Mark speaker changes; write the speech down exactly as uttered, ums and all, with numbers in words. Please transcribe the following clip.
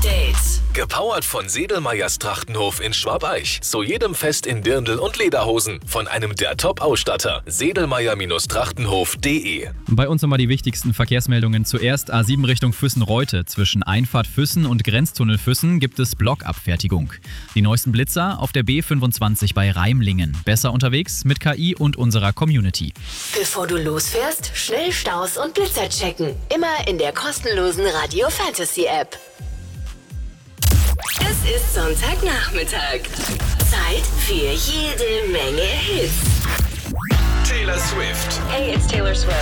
Speaker 1: Update.
Speaker 2: Gepowert von Sedlmayrs Trachtenhof in Schwabeich. Zu jedem Fest in Dirndl und Lederhosen. Von einem der Top-Ausstatter. sedlmayer Trachtenhof punkt de.
Speaker 3: Bei uns nochmal die wichtigsten Verkehrsmeldungen. Zuerst A sieben Richtung Füssen-Reute. Zwischen Einfahrt Füssen und Grenztunnel Füssen gibt es Blockabfertigung. Die neuesten Blitzer auf der B fünfundzwanzig bei Reimlingen. Besser unterwegs mit K I und unserer Community.
Speaker 1: Bevor du losfährst, schnell Staus und Blitzer checken. Immer in der kostenlosen Radio Fantasy App. Es ist Sonntagnachmittag. Zeit für jede Menge Hits.
Speaker 2: Taylor Swift.
Speaker 4: Hey, it's Taylor Swift.